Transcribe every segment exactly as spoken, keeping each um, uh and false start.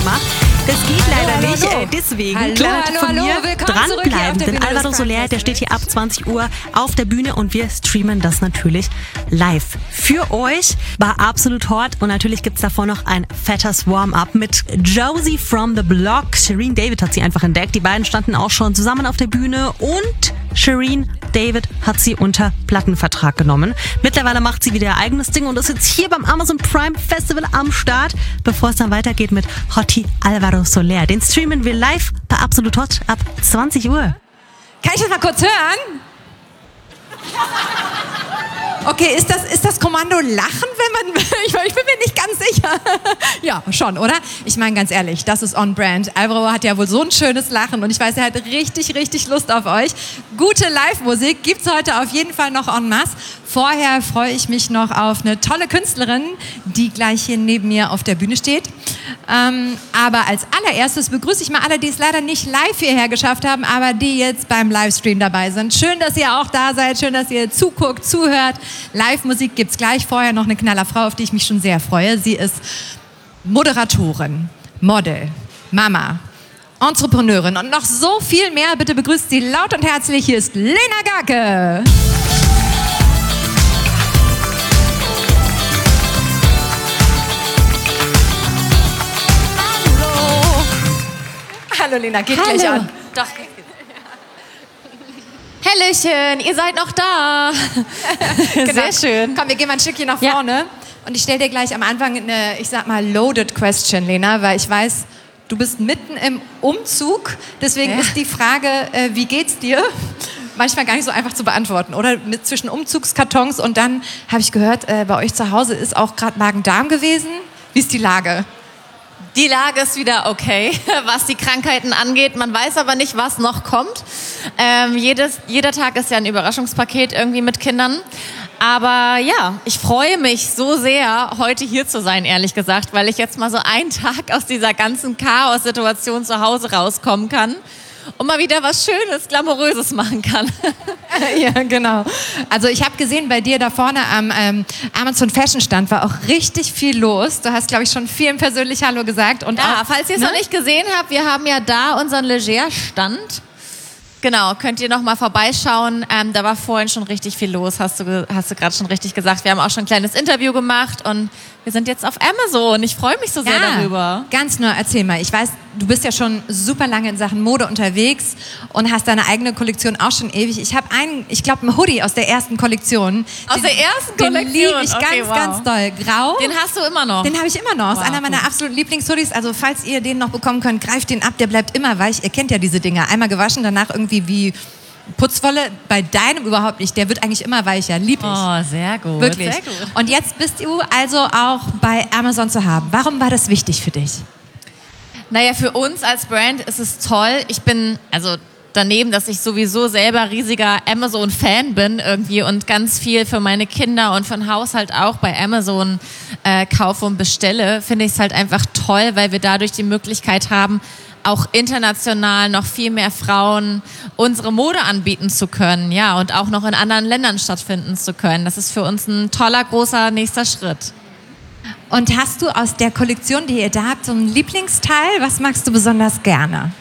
macht. Das geht leider hallo, nicht, hallo. äh, deswegen, Hallo, kleiner Tipp hallo, von mir, hallo. Willkommen zurück hier auf dranbleiben, der denn Bühne des Alvaro Prime Soler, der steht hier ab zwanzig Uhr auf der Bühne und wir streamen das natürlich live für euch bei Absolut Hot und natürlich gibt's davor noch ein fettes Warm-up mit Josie from the Block. Shireen David hat sie einfach entdeckt, die beiden standen auch schon zusammen auf der Bühne und Shireen David hat sie unter Plattenvertrag genommen. Mittlerweile macht sie wieder ihr eigenes Ding und ist jetzt hier beim Amazon Prime Festival am Start, bevor es dann weitergeht mit Hottie Alvaro Soler. Den streamen wir live bei Absolut Hot ab zwanzig Uhr. Kann ich das mal kurz hören? Okay, ist das, ist das Kommando Lachen, wenn man... Ich, ich bin mir nicht ganz sicher. Ja, schon, oder? Ich meine, ganz ehrlich, das ist on brand. Alvaro hat ja wohl so ein schönes Lachen und ich weiß, er hat richtig, richtig Lust auf euch. Gute Live-Musik gibt's heute auf jeden Fall noch en masse. Vorher freue ich mich noch auf eine tolle Künstlerin, die gleich hier neben mir auf der Bühne steht. Ähm, aber als allererstes begrüße ich mal alle, die es leider nicht live hierher geschafft haben, aber die jetzt beim Livestream dabei sind. Schön, dass ihr auch da seid, schön, dass ihr zuguckt, zuhört. Live-Musik gibt's gleich. Vorher noch eine Knallerfrau, auf die ich mich schon sehr freue. Sie ist Moderatorin, Model, Mama, Entrepreneurin und noch so viel mehr. Bitte begrüßt sie laut und herzlich. Hier ist Lena Garke. Hallo Lena, geht Hallo. gleich an. Doch. Hallöchen, ihr seid noch da. Genau. Sehr schön. Komm, wir gehen mal ein Stückchen nach Ja. vorne. Und ich stelle dir gleich am Anfang eine, ich sag mal, loaded question, Lena, weil ich weiß, du bist mitten im Umzug. Deswegen Ja. ist die Frage, äh, wie geht's dir? Manchmal gar nicht so einfach zu beantworten, oder? Mit zwischen Umzugskartons und dann habe ich gehört, äh, bei euch zu Hause ist auch gerade Magen-Darm gewesen. Wie ist die Lage? Die Lage ist wieder okay, was die Krankheiten angeht. Man weiß aber nicht, was noch kommt. Ähm, jedes, jeder Tag ist ja ein Überraschungspaket irgendwie mit Kindern. Aber ja, ich freue mich so sehr, heute hier zu sein, ehrlich gesagt, weil ich jetzt mal so einen Tag aus dieser ganzen Chaos-Situation zu Hause rauskommen kann und mal wieder was Schönes, Glamouröses machen kann. Ja, genau. Also ich habe gesehen, bei dir da vorne am ähm, Amazon Fashion Stand war auch richtig viel los. Du hast, glaube ich, schon vielen persönlich Hallo gesagt. Und Ja, auch, falls ihr es ne? noch nicht gesehen habt, wir haben ja da unseren Leger-Stand. Genau, könnt ihr noch mal vorbeischauen. Ähm, da war vorhin schon richtig viel los, hast du, ge- hast du gerade schon richtig gesagt. Wir haben auch schon ein kleines Interview gemacht und wir sind jetzt auf Amazon. Ich freue mich so sehr Ja, darüber. ganz nur, erzähl mal. Ich weiß, du bist ja schon super lange in Sachen Mode unterwegs und hast deine eigene Kollektion auch schon ewig. Ich habe einen, ich glaube, einen Hoodie aus der ersten Kollektion. Aus den, der ersten Den Kollektion? liebe ich Okay, ganz, wow. ganz doll. Grau. Den hast du immer noch. Den habe ich immer noch. Ist Wow, einer meiner cool. absoluten Lieblingshoodies. Also falls ihr den noch bekommen könnt, greift den ab. Der bleibt immer weich. Ihr kennt ja diese Dinger. Einmal gewaschen, danach irgendwie wie Putzwolle. Bei deinem überhaupt nicht. Der wird eigentlich immer weicher. Lieb ich. Oh, sehr gut. Wirklich. Sehr gut. Und jetzt bist du also auch bei Amazon zu haben. Warum war das wichtig für dich? Naja, für uns als Brand ist es toll. Ich bin, also daneben, dass ich sowieso selber riesiger Amazon-Fan bin irgendwie und ganz viel für meine Kinder und für den Haushalt auch bei Amazon äh, kaufe und bestelle, finde ich es halt einfach toll, weil wir dadurch die Möglichkeit haben, auch international noch viel mehr Frauen unsere Mode anbieten zu können, ja, und auch noch in anderen Ländern stattfinden zu können. Das ist für uns ein toller, großer nächster Schritt. Und hast du aus der Kollektion, die ihr da habt, so einen Lieblingsteil? Was magst du besonders gerne?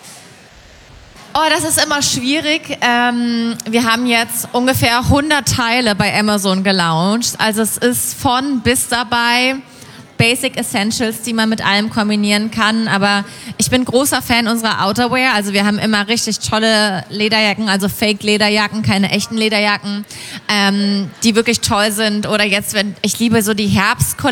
Oh, das ist immer schwierig. Ähm, wir haben jetzt ungefähr hundert Teile bei Amazon gelauncht. Also es ist von bis dabei Basic Essentials, die man mit allem kombinieren kann. Aber ich bin großer Fan unserer Outerwear. Also wir haben immer richtig tolle Lederjacken, also Fake-Lederjacken, keine echten Lederjacken, ähm, die wirklich toll sind. Oder jetzt, wenn ich liebe so die Herbstkollektion.